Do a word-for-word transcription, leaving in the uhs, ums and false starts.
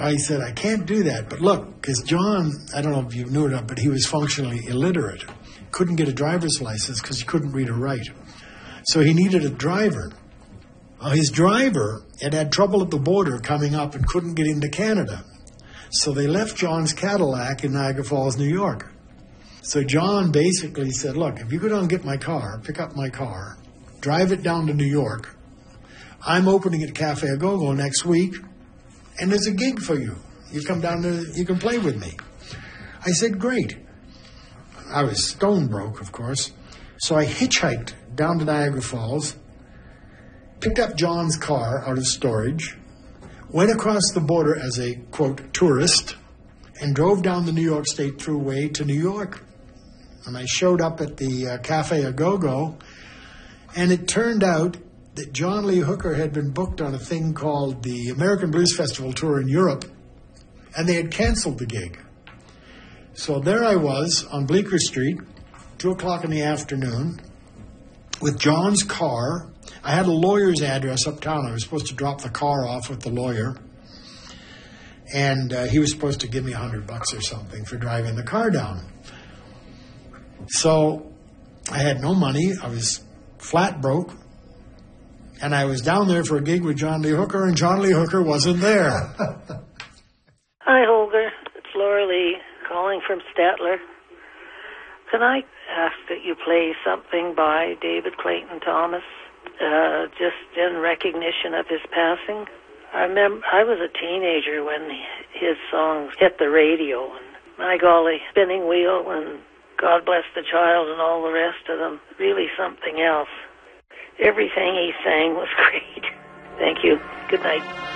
I said, I can't do that. But look, because John, I don't know if you knew it or not, but he was functionally illiterate. Couldn't get a driver's license because he couldn't read or write. So he needed a driver. Well, his driver had had trouble at the border coming up and couldn't get into Canada. So they left John's Cadillac in Niagara Falls, New York. So John basically said, look, if you go down and get my car, pick up my car, drive it down to New York, I'm opening at Cafe A Go-Go next week, and there's a gig for you. You come down there, you can play with me. I said, great. I was stone broke, of course. So I hitchhiked down to Niagara Falls, picked up John's car out of storage, went across the border as a, quote, tourist, and drove down the New York State Thruway to New York. And I showed up at the uh, Cafe A Go-Go, and it turned out that John Lee Hooker had been booked on a thing called the American Blues Festival Tour in Europe, and they had canceled the gig. So there I was on Bleecker Street, two o'clock in the afternoon, with John's car. I had a lawyer's address uptown. I was supposed to drop the car off with the lawyer, and uh, he was supposed to give me a hundred bucks or something for driving the car down. So I had no money. I was flat broke. And I was down there for a gig with John Lee Hooker, and John Lee Hooker wasn't there. Hi, Holger. It's Laura Lee calling from Statler. Can I ask that you play something by David Clayton Thomas, uh, just in recognition of his passing? I remember I was a teenager when his songs hit the radio, and my golly, Spinning Wheel and God Bless the Child and all the rest of them, really something else. Everything he sang was great. Thank you. Good night.